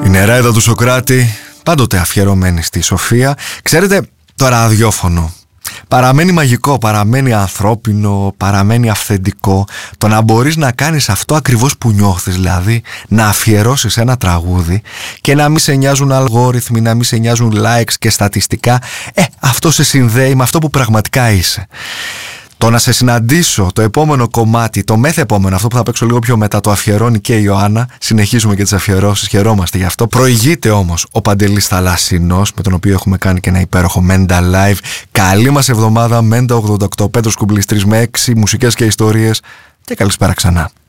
Η νεράιδα του Σωκράτη, πάντοτε αφιερωμένη στη Σοφία. Ξέρετε, το ραδιόφωνο παραμένει μαγικό, παραμένει ανθρώπινο, παραμένει αυθεντικό. Το να μπορείς να κάνεις αυτό ακριβώς που νιώθεις, δηλαδή να αφιερώσεις ένα τραγούδι και να μην σε νοιάζουν αλγόριθμοι, να μην σε νοιάζουν likes και στατιστικά, αυτό σε συνδέει με αυτό που πραγματικά είσαι. Το να σε συναντήσω, το επόμενο κομμάτι, το μεθεπόμενο, αυτό που θα παίξω λίγο πιο μετά, το αφιερώνει και η Ιωάννα. Συνεχίζουμε και τις αφιερώσεις, χαιρόμαστε γι' αυτό. Προηγείται όμως ο Παντελής Θαλασσινός, με τον οποίο έχουμε κάνει και ένα υπέροχο Μέντα Live. Καλή μας εβδομάδα, Μέντα 88, Πέτρος Κουμπλής 3 με 6, μουσικές και ιστορίες και καλησπέρα ξανά.